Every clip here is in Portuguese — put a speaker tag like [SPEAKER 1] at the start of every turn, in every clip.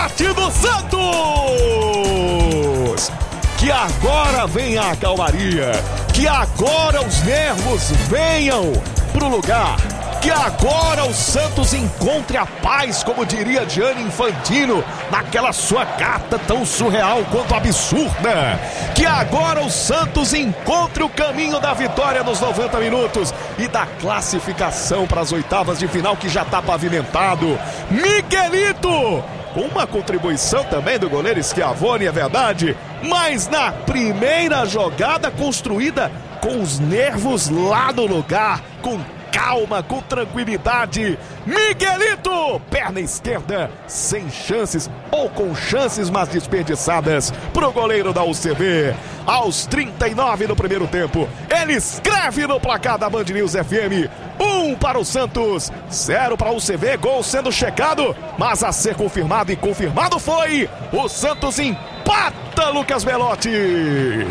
[SPEAKER 1] parte do Santos. Que agora venha a calmaria, que agora os nervos venham pro lugar, que agora o Santos encontre a paz, como diria Gianni Infantino, naquela sua carta tão surreal quanto absurda. Que agora o Santos encontre o caminho da vitória nos 90 minutos e da classificação para as oitavas de final, que já está pavimentado. Miguelito, uma contribuição também do goleiro Schiavoni, é verdade, mas na primeira jogada construída com os nervos lá no lugar, com calma, com tranquilidade. Miguelito, perna esquerda, sem chances ou com chances, mas desperdiçadas pro goleiro da UCV. Aos 39 do primeiro tempo, ele escreve no placar da Band News FM: 1 para o Santos, 0 para a UCV, gol sendo checado, mas a ser confirmado, e confirmado foi, o Santos empata, Lucas Belotti.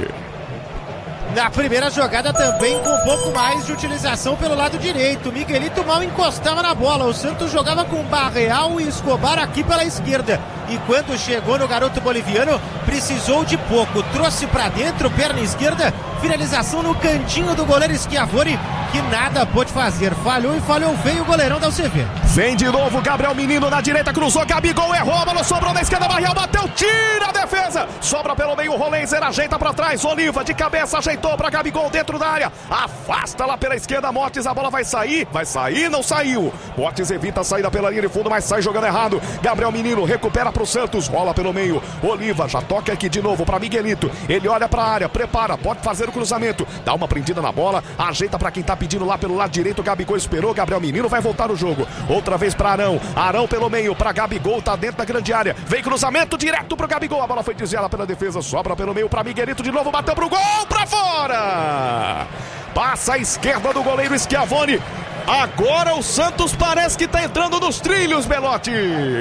[SPEAKER 2] Na primeira jogada também com um pouco mais de utilização pelo lado direito. Miguelito mal encostava na bola. O Santos jogava com Barreal e Escobar aqui pela esquerda. E quando chegou no garoto boliviano, precisou de pouco. Trouxe pra dentro, perna esquerda, finalização no cantinho do goleiro Schiavoni, que nada pôde fazer. Falhou e falhou feio o goleirão da UCV.
[SPEAKER 1] Vem de novo Gabriel Menino na direita, cruzou, Gabigol errou, a bola sobrou na esquerda, Barreal bateu, tira a defesa. Sobra pelo meio, Rolenzer ajeita pra trás, Oliva de cabeça ajeitou pra Gabigol dentro da área. Afasta lá pela esquerda, Mortes, a bola vai sair, não saiu. Mortes evita a saída pela linha de fundo, mas sai jogando errado. Gabriel Menino recupera pro Santos, rola pelo meio, Oliva já toca aqui de novo pra Miguelito. Ele olha pra área, prepara, pode fazer o cruzamento, dá uma prendida na bola, ajeita pra quem tá pedindo lá pelo lado direito. Gabigol esperou, Gabriel Menino vai voltar no jogo. Outra vez pra Arão pelo meio, pra Gabigol, tá dentro da grande área. Vem cruzamento direto pro Gabigol, a bola foi desviada pela defesa, sobra pelo meio pra Miguelito de novo, bateu pro gol, pra fora! Passa a esquerda do goleiro Schiavoni. Agora o Santos parece que tá entrando nos trilhos, Belotti.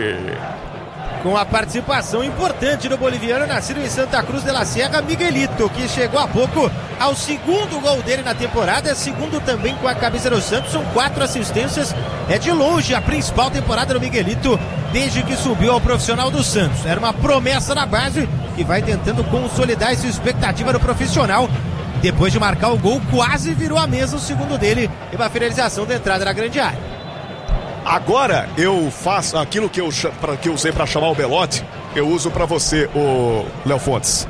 [SPEAKER 2] Com a participação importante do boliviano, nascido em Santa Cruz de la Sierra, Miguelito, que chegou há pouco ao segundo gol dele na temporada, segundo também com a camisa do Santos, são 4 assistências, é de longe a principal temporada do Miguelito desde que subiu ao profissional do Santos. Era uma promessa na base que vai tentando consolidar essa expectativa do profissional. Depois de marcar o gol, quase virou a mesa o segundo dele e uma finalização da entrada na grande área.
[SPEAKER 1] Agora eu faço aquilo que eu usei para chamar o Belotti, eu uso para você, o Léo Fontes.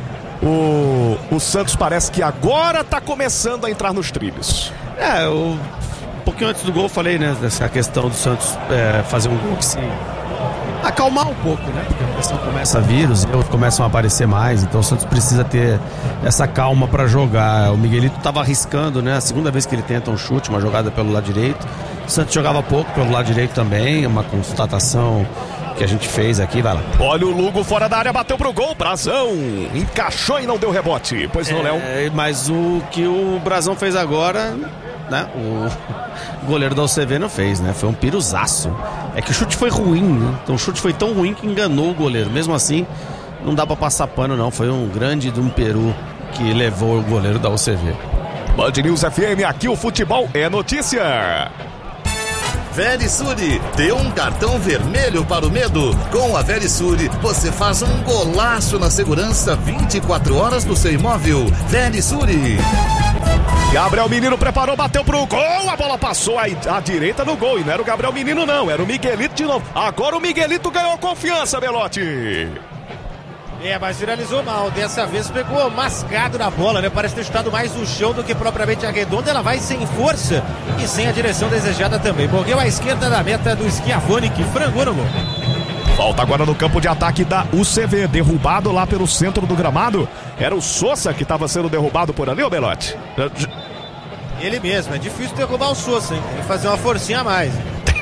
[SPEAKER 1] O Santos parece que agora tá começando a entrar nos trilhos.
[SPEAKER 3] Um pouquinho antes do gol eu falei, né, dessa questão do Santos fazer um gol que se acalmar um pouco, né, porque a pressão começa a vir, os erros começam a aparecer mais, então o Santos precisa ter essa calma para jogar. O Miguelito estava arriscando, né, a segunda vez que ele tenta um chute, uma jogada pelo lado direito. O Santos jogava pouco pelo lado direito também, uma constatação que a gente fez aqui, vai lá.
[SPEAKER 1] Olha o Lugo fora da área, bateu pro gol, Brazão encaixou e não deu rebote, pois não, Léo?
[SPEAKER 3] Mas o que o Brazão fez agora, né, o goleiro da UCV não fez, né, foi um piruzaço. É que o chute foi ruim, né, então o chute foi tão ruim que enganou o goleiro, mesmo assim não dá pra passar pano não, foi um grande de um peru que levou o goleiro da UCV.
[SPEAKER 1] Band News FM, aqui o futebol é notícia.
[SPEAKER 4] Verisure, dê um cartão vermelho para o medo. Com a Verisure, você faz um golaço na segurança 24 horas do seu imóvel. Verisure.
[SPEAKER 1] Gabriel Menino preparou, bateu pro gol, a bola passou à direita no gol, e não era o Gabriel Menino não, era o Miguelito de novo. Agora o Miguelito ganhou confiança, Belotti.
[SPEAKER 2] Mas finalizou mal, dessa vez pegou mascado na bola, né? Parece ter chutado mais no chão do que propriamente arredonda. Ela vai sem força e sem a direção desejada também. Morreu à esquerda da meta do Schiavoni, que frangou no gol.
[SPEAKER 1] Volta agora no campo de ataque da UCV, derrubado lá pelo centro do gramado. Era o Sousa que estava sendo derrubado por ali, ô Belotti?
[SPEAKER 2] Ele mesmo, é difícil derrubar o Sousa, hein? Tem que fazer uma forcinha a mais.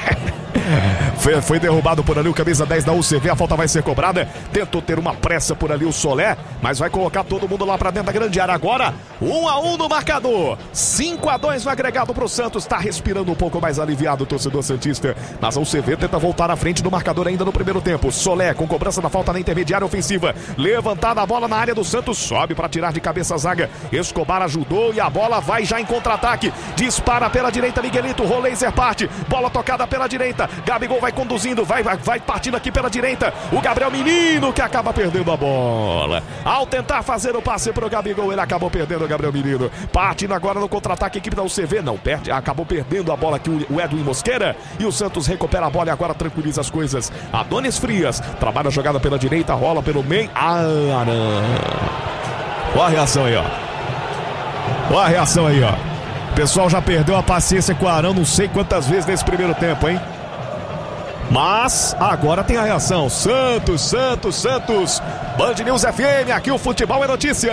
[SPEAKER 1] Foi derrubado por ali o camisa 10 da UCV, a falta vai ser cobrada. Tentou ter uma pressa por ali o Solé, mas vai colocar todo mundo lá pra dentro da grande área. Agora 1-1 no marcador, 5-2 no agregado pro Santos. Tá respirando um pouco mais aliviado o torcedor santista, mas a UCV tenta voltar à frente do marcador ainda no primeiro tempo. Solé com cobrança da falta na intermediária ofensiva, levantada a bola na área do Santos, sobe para tirar de cabeça a zaga. Escobar ajudou e a bola vai já em contra-ataque. Dispara pela direita Miguelito, Rolenzer parte, bola tocada pela direita, Gabigol vai vai conduzindo, vai partindo aqui pela direita. O Gabriel Menino que acaba perdendo a bola. Ao tentar fazer o passe pro Gabigol, ele acabou perdendo o Gabriel Menino. Partindo agora no contra-ataque, a equipe da UCV não perde, acabou perdendo a bola aqui o Edwin Mosqueira. E o Santos recupera a bola e agora tranquiliza as coisas. Adonis Frias trabalha a jogada pela direita, rola pelo meio. Arão. Olha a reação aí, ó. Olha a reação aí, ó. O pessoal já perdeu a paciência com o Arão não sei quantas vezes nesse primeiro tempo, hein? Mas agora tem a reação. Santos. Band News FM, aqui o futebol é notícia.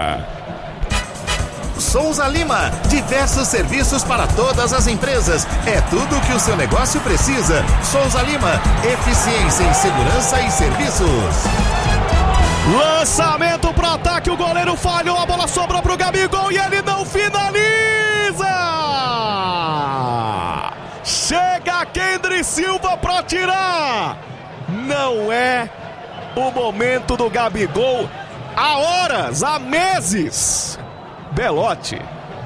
[SPEAKER 4] Souza Lima, diversos serviços para todas as empresas. É tudo o que o seu negócio precisa. Souza Lima, eficiência em segurança e serviços.
[SPEAKER 1] Lançamento pro ataque, o goleiro falhou, a bola sobrou pro Gabigol e ele não finaliza! Chega Kendry Silva pra tirar! Não é o momento do Gabigol há horas, há meses. Belotti.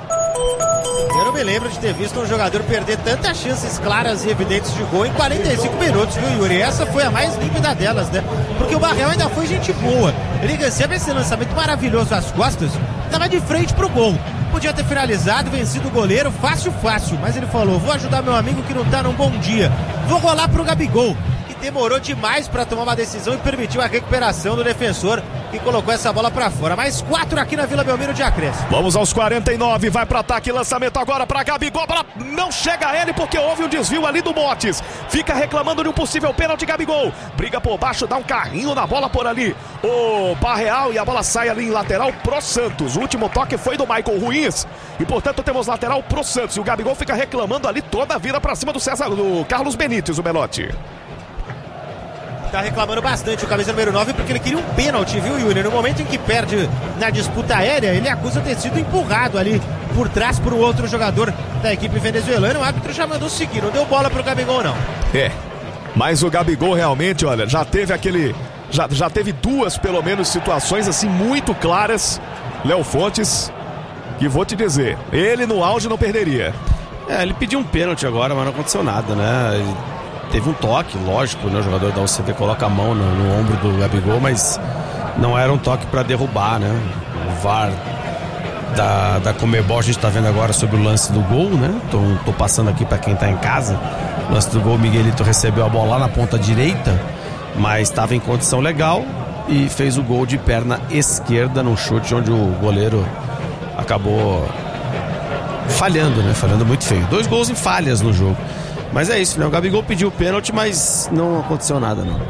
[SPEAKER 2] Eu não me lembro de ter visto um jogador perder tantas chances claras e evidentes de gol em 45 minutos, viu, Yuri? Essa foi a mais límpida delas, né? Porque o Barrel ainda foi gente boa. Ele recebe esse lançamento maravilhoso às costas, tava de frente pro gol. Podia ter finalizado, vencido o goleiro, fácil, mas ele falou, vou ajudar meu amigo que não tá num bom dia. Vou rolar pro Gabigol, que demorou demais para tomar uma decisão e permitiu a recuperação do defensor, que colocou essa bola para fora. Mais 4 aqui na Vila Belmiro de acréscimo.
[SPEAKER 1] Vamos aos 49, vai para ataque, lançamento agora para Gabigol, a bola não chega a ele porque houve um desvio ali do Motes. Fica reclamando de um possível pênalti, Gabigol. Briga por baixo, dá um carrinho na bola por ali. O Barreal e a bola sai ali em lateral pro Santos. O último toque foi do Michael Ruiz e portanto temos lateral pro Santos. E o Gabigol fica reclamando ali toda a vida para cima do Carlos Benítez, o Belotti.
[SPEAKER 2] Tá reclamando bastante o camisa número 9 porque ele queria um pênalti, viu, Yuri? No momento em que perde na disputa aérea, ele acusa ter sido empurrado ali por trás por um outro jogador da equipe venezuelana. O árbitro já mandou seguir, não deu bola pro Gabigol, não.
[SPEAKER 1] Mas o Gabigol realmente, olha, já teve já teve duas, pelo menos, situações assim muito claras. Léo Fontes, que vou te dizer, ele no auge não perderia.
[SPEAKER 3] Ele pediu um pênalti agora, mas não aconteceu nada, né? Ele teve um toque, lógico, né? O jogador da UCV coloca a mão no ombro do Gabigol, mas não era um toque para derrubar, né? O VAR da Conmebol, a gente tá vendo agora sobre o lance do gol, né? Tô passando aqui para quem tá em casa. O lance do gol, o Miguelito recebeu a bola lá na ponta direita, mas estava em condição legal e fez o gol de perna esquerda num chute onde o goleiro acabou falhando, né? Falhando muito feio. 2 gols em falhas no jogo. Mas é isso, né? O Gabigol pediu o pênalti, mas não aconteceu nada, não.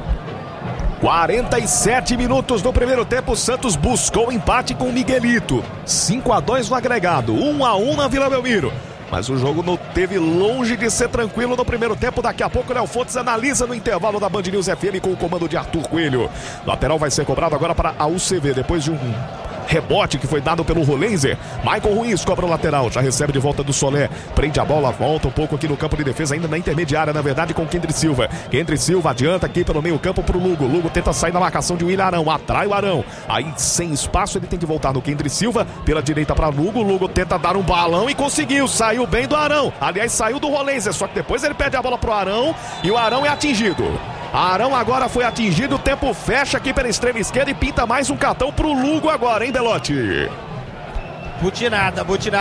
[SPEAKER 1] 47 minutos do primeiro tempo, o Santos buscou empate com o Miguelito. 5-2 no agregado, 1-1 na Vila Belmiro. Mas o jogo não teve longe de ser tranquilo no primeiro tempo. Daqui a pouco o Léo Fontes analisa no intervalo da Band News FM com o comando de Arthur Coelho. Lateral vai ser cobrado agora para a UCV, depois de um rebote que foi dado pelo Rolenzer. Michael Ruiz cobra o lateral, já recebe de volta do Solé, prende a bola, volta um pouco aqui no campo de defesa, ainda na intermediária, na verdade, com Kendry Silva. Kendry Silva adianta aqui pelo meio campo pro Lugo. Lugo tenta sair da marcação de William Arão, atrai o Arão, aí sem espaço ele tem que voltar no Kendry Silva, pela direita para Lugo. Lugo tenta dar um balão e conseguiu, saiu bem do Arão, aliás saiu do Rolenzer, só que depois ele perde a bola pro Arão e o Arão é atingido. Arão agora foi atingido, o tempo fecha aqui pela extrema esquerda e pinta mais um cartão pro Lugo agora, hein, Belotti?
[SPEAKER 2] Butinada